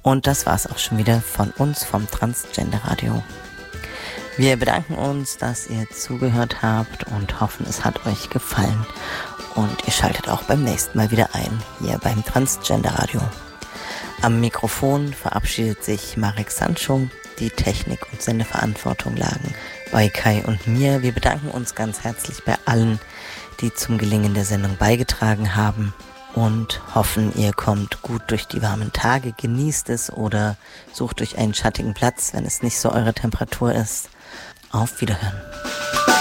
Und das war's auch schon wieder von uns vom Transgender Radio. Wir bedanken uns, dass ihr zugehört habt und hoffen, es hat euch gefallen. Und ihr schaltet auch beim nächsten Mal wieder ein, hier beim Transgender Radio. Am Mikrofon verabschiedet sich Marek Sancho. Die Technik und Sendeverantwortung lagen bei Kai und mir. Wir bedanken uns ganz herzlich bei allen, die zum Gelingen der Sendung beigetragen haben und hoffen, ihr kommt gut durch die warmen Tage, genießt es oder sucht euch einen schattigen Platz, wenn es nicht so eure Temperatur ist. Auf Wiederhören.